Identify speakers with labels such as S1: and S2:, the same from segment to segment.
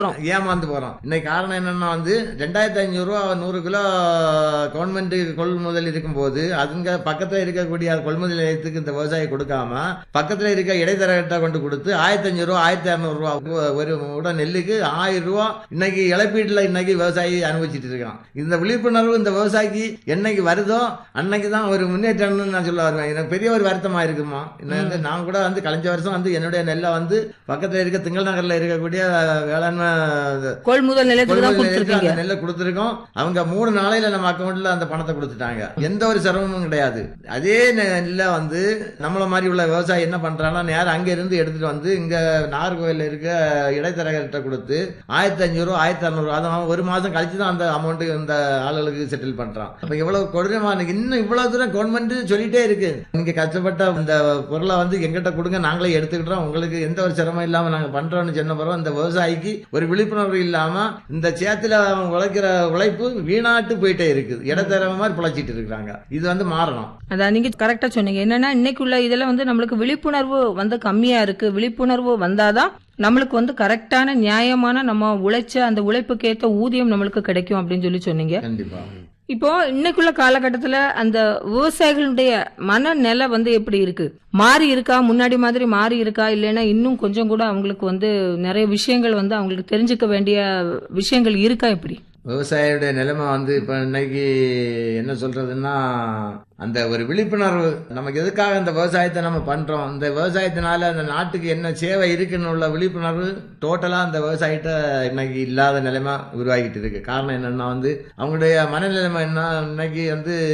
S1: ஏமாந்து போறோம். இன்னைக்கு காரணம் என்னன்னா 2500 ரூபா 100 கிலோ கவர்மெண்ட் கொள்முதல் இருக்கும் போது அதுங்க பக்கத்துல இருக்கக்கூடிய கொள்முதல் நிலையத்துக்கு இந்த விவசாயி கொடுக்காம பக்கத்துல இருக்க இடைத்தரகர்கிட்ட கொண்டு கொடுத்து 1500 ரூபா 1600 ரூபா ஒரு மூட நெல்லுக்கு 1000 ரூபா இன்னைக்கு இழப்பீட்டுல இன்னைக்கு விவசாயி அனுபவிச்சுட்டு இருக்கான். இந்த விழிப்புணர்வு இந்த விவசாயிக்கு என்னைக்கு வருதோ அன்னைக்கு தான் ஒரு முன்னேற்றம்னு நான் சொல்ல வருவேன். எனக்கு பெரிய ஒரு வருத்தமா இருக்குமா. நான் கூட கழிஞ்ச வருஷம் என்னுடைய நெல்லை பக்கத்துல இருக்க திங்கள் நகர்ல இருக்கக்கூடிய வேளாண்மை
S2: கொள்முதல் நிலையத்துக்கு
S1: நெல்லை கொடுத்திருக்கோம். அவங்க 3 நாளையில நம்ம அக்கௌண்ட்ல அந்த பணத்தை கொடுத்துட்டாங்க. எந்த ஒரு சிரமமும் கிடையாது. அதே நெல்லை நம்மள மாதிரி உள்ள விவசாயி என்ன பண்றாங்கன்னா நேரம் அங்க இருந்து எடுத்துட்டு இங்க நாகர்கோவில்ல இருக்க இடைத்தரகர்கிட்ட கொடுத்து 1500 ரூபா 1600 ரூபா அதான் ஒரு மாசம் கழிச்சுதான் அந்த அமௌண்ட் இந்த ஆளுகளுக்கு செட்டில் பண்றான். அப்ப இவ்வளவு கொடூரமா இன்னும் இவ்வளவு தூரம் கவர்மெண்ட் சொல்லிட்டே இருக்கு. நீங்க கஷ்டப்பட்ட இந்த பொருளை எங்கிட்ட கொடுங்க, நாங்களே எடுத்துக்கிட்டோம், உங்களுக்கு எந்த ஒரு சிரமம் இல்லாம நாங்க பண்றோம்னு சொன்ன பிறகு இந்த விவசாயிக்கு ஒரு விழிப்புணர்வு இல்லாம இந்த சேத்துல உழைக்கிற உழைப்பு வீணாட்டு போயிட்டே இருக்கு. இடத்தரவ மாதிரி பிழைச்சிட்டு இருக்காங்க. இது மாறணும்.
S2: அதான் நீங்க கரெக்டா சொன்னீங்க. என்னன்னா இன்னைக்குள்ள இதெல்லாம் நம்மளுக்கு விழிப்புணர்வு கம்மியா இருக்கு. விழிப்புணர்வு வந்தாதான் நம்மளுக்கு கரெக்டான நியாயமான நம்ம உழைச்ச அந்த உழைப்புக்கு ஏற்ற ஊதியம் நம்மளுக்கு கிடைக்கும் அப்படின்னு சொல்லி சொன்னீங்க.
S1: கண்டிப்பா.
S2: இப்போ இன்னைக்குள்ள காலகட்டத்துல அந்த விவசாயிகளுடைய மனநிலை எப்படி இருக்கு? மாறி இருக்கா? முன்னாடி மாதிரி மாறி இருக்கா? இல்லைன்னா இன்னும் கொஞ்சம் கூட அவங்களுக்கு நிறைய விஷயங்கள் அவங்களுக்கு தெரிஞ்சுக்க வேண்டிய விஷயங்கள் இருக்கா? எப்படி
S1: விவசாயியுடைய நிலைமை இப்ப இன்னைக்கு என்ன சொல்றதுன்னா அந்த ஒரு விழிப்புணர்வு நமக்கு எதுக்காக இந்த விவசாயத்தை நம்ம பண்றோம், இந்த விவசாயத்தினால அந்த நாட்டுக்கு என்ன சேவை இருக்குன்னு உள்ள விழிப்புணர்வு டோட்டலா அந்த விவசாயிட்ட இன்னைக்கு இல்லாத நிலைமை உருவாகிட்டு இருக்கு. காரணம் என்னன்னா அவங்களுடைய மனநிலைமை என்ன, இன்னைக்கு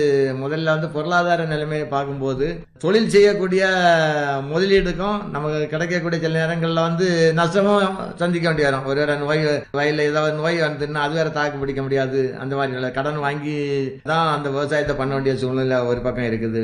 S1: முதல்ல பொருளாதார நிலைமையை பார்க்கும்போது தொழில் செய்யக்கூடிய முதலீடுக்கும் நமக்கு கிடைக்கக்கூடிய சில நேரங்கள்ல நஷ்டமும் சந்திக்க வேண்டிய வரும். ஒரு நோய் வயல்ல ஏதாவது நோய் வந்துன்னா அது வேற தாக்கு பிடிக்க முடியாது. அந்த மாதிரி கடன் வாங்கி தான் அந்த விவசாயத்தை பண்ண வேண்டிய சூழ்நிலை ஒரு பக்கம் இருக்குது.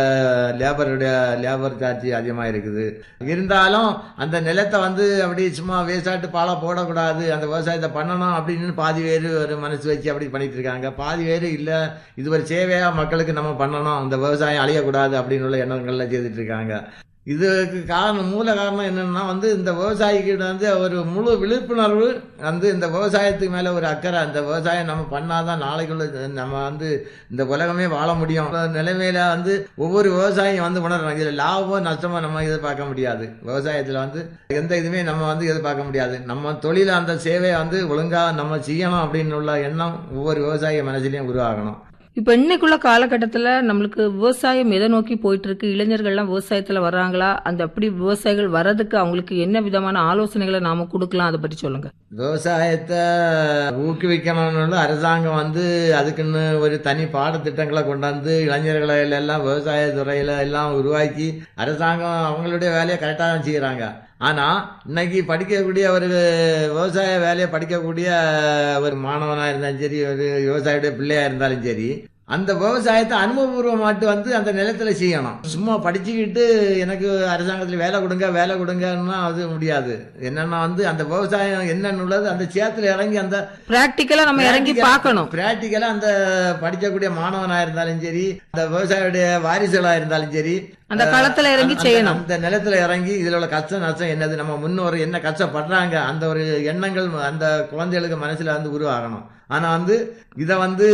S1: லேபர் சார்ஜ் அதிகமா இருக்குது. இருந்தாலும் அந்த நிலத்தை அப்படி சும்மா வேஸ்டாட்டு பாலா போடக்கூடாது, அந்த விவசாயத்தை பண்ணணும் அப்படின்னு பாதி பேர் ஒரு மனசு வச்சு அப்படி பண்ணிட்டு இருக்காங்க. பாதி பேர் இல்ல இது ஒரு சேவையா மக்களுக்கு நம்ம பண்ணணும், அந்த விவசாயம் அழியக்கூடாது அப்படின்னு உள்ள எண்ணங்கள்ல செய்துட்டு இருக்காங்க. இதுக்கு மூல காரணம் என்னன்னா இந்த விவசாயிகிட்ட ஒரு முழு விழிப்புணர்வு இந்த விவசாயத்துக்கு மேல ஒரு அக்கறை, அந்த விவசாயம் நம்ம பண்ணாதான் நாளைக்குள்ள நம்ம இந்த உலகமே வாழ முடியும் நிலைமையில ஒவ்வொரு விவசாயியும் உணரணும். இதுல லாபமோ நஷ்டமோ நம்ம எதிர்பார்க்க முடியாது. விவசாயத்துல எந்த இதுவுமே நம்ம எதிர்பார்க்க முடியாது. நம்ம தொழில அந்த சேவையை ஒழுங்கா நம்ம செய்யணும் அப்படின்னு உள்ள எண்ணம் ஒவ்வொரு விவசாய மனசுலயும் உருவாகணும்.
S2: இப்ப இன்னைக்குள்ள காலகட்டத்துல நம்மளுக்கு விவசாயம் எதை நோக்கி போயிட்டு இருக்கு? இளைஞர்கள்லாம் விவசாயத்துல வர்றாங்களா? அப்படி விவசாயிகள் வர்றதுக்கு அவங்களுக்கு என்ன விதமான ஆலோசனைகளை நாம கொடுக்கலாம், அதை பற்றி சொல்லுங்க.
S1: விவசாயத்தை ஊக்குவிக்கணும்னு அரசாங்கம் அதுக்குன்னு ஒரு தனி பாடத்திட்டங்களை கொண்டாந்து இளைஞர்களை எல்லாம் விவசாய துறையில எல்லாம் உருவாக்கி அரசாங்கம் அவங்களுடைய வேலையை கரெக்டா தான் செய்யறாங்க. ஆனா இன்னைக்கு படிக்கக்கூடிய ஒரு விவசாய வேலையை படிக்கக்கூடிய ஒரு மாணவனா இருந்தாலும் சரி, ஒரு விவசாயியுடைய பிள்ளையா இருந்தாலும் சரி, அந்த விவசாயத்தை அனுபவபூர்வமாட்டு அந்த நிலத்துல செய்யணும். சும்மா படிச்சுக்கிட்டு எனக்கு அரசாங்கத்துல வேலை கொடுங்கன்னா அது முடியாது. என்னன்னா அந்த விவசாயம் என்னன்னு உள்ளது அந்த சேத்துல இறங்கி அந்த
S2: பிராக்டிக்கலா நம்ம இறங்கி பார்க்கணும்.
S1: பிராக்டிக்கலா அந்த படிக்கக்கூடிய மாணவனா இருந்தாலும் சரி, அந்த விவசாயியுடைய வாரிசுகளா இருந்தாலும் சரி,
S2: அந்த களத்துல இறங்கி செய்யணும்.
S1: அந்த நிலத்துல இறங்கி இதுல உள்ள கஷ்டம் நஷ்டம் என்னது, நம்ம முன்னோர் என்ன கஷ்டப்படுறாங்க, அந்த ஒரு எண்ணங்கள் அந்த குழந்தைகளுக்கு மனசுல உருவாகணும். ஆனா இத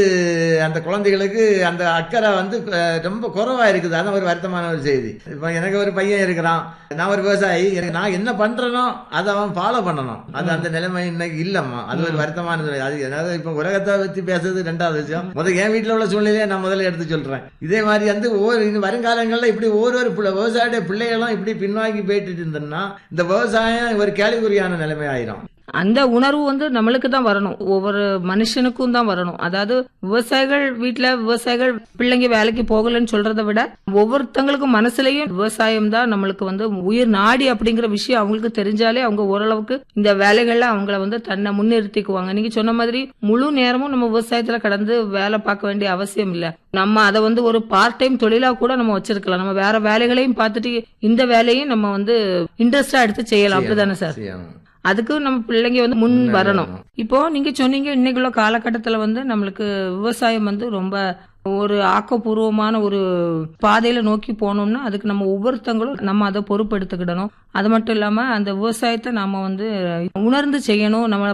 S1: அந்த குழந்தைகளுக்கு அந்த அக்கறை ரொம்ப குறைவா இருக்குது. அதான் ஒரு வருத்தமான ஒரு செய்தி. இப்ப எனக்கு ஒரு பையன் இருக்கிறான், நான் ஒரு விவசாயி, நான் என்ன பண்றேனோ அதை அவன் ஃபாலோ பண்ணணும். அது அந்த நிலைமை இன்னைக்கு இல்லம்மா. அது ஒரு வருத்தமானது. அது ஏதாவது இப்ப உலகத்தை பத்தி பேசுறது 2வது விஷயம். என் வீட்டுல உள்ள சூழ்நிலையை நான் முதல்ல எடுத்து சொல்றேன். இதே மாதிரி வருங்காலங்கள்ல இப்படி ஒவ்வொரு விவசாய பிள்ளைகளும் இப்படி பின்வாங்கி போயிட்டு இருந்தோம்னா இந்த விவசாயம் ஒரு கேள்விக்குறியான நிலைமை ஆயிரும்.
S2: அந்த உணர்வு நம்மளுக்கு தான் வரணும், ஒவ்வொரு மனுஷனுக்கும் தான் வரணும். அதாவது விவசாயிகள் வீட்டுல விவசாயிகள் பிள்ளைங்க வேலைக்கு போகலன்னு சொல்றதை விட ஒவ்வொருத்தங்களுக்கும் மனசுலயும் விவசாயம் தான் நம்மளுக்கு உயிர் நாடி அப்படிங்கிற விஷயம் அவங்களுக்கு தெரிஞ்சாலே அவங்க ஓரளவுக்கு இந்த வேலைகள்ல அவங்கள தன்னை முன்னிறுத்திக்குவாங்க. நீங்க சொன்ன மாதிரி முழு நேரமும் நம்ம விவசாயத்துல கடந்து வேலை பார்க்க வேண்டிய அவசியம் இல்ல. நம்ம அதை ஒரு பார்ட் டைம் தொழிலா கூட நம்ம வச்சிருக்கலாம். நம்ம வேற வேலைகளையும் பார்த்துட்டு இந்த வேலையும் நம்ம இன்ட்ரெஸ்டா எடுத்து செய்யலாம். அப்படிதானே சார்? அதுக்கு நம்ம பிள்ளைங்க முன் வரணும். இப்போ நீங்க சொன்னீங்க இன்னைக்குள்ள காலகட்டத்துல நம்மளுக்கு விவசாயம் ரொம்ப ஒரு ஆக்கப்பூர்வமான ஒரு பாதையில நோக்கி போனோம்னா அதுக்கு நம்ம ஒவ்வொருத்தங்களும் நம்ம அதை பொறுப்பெடுத்துக்கிடணும். அது மட்டும் இல்லாம அந்த விவசாயத்தை நாம உணர்ந்து செய்யணும். நம்ம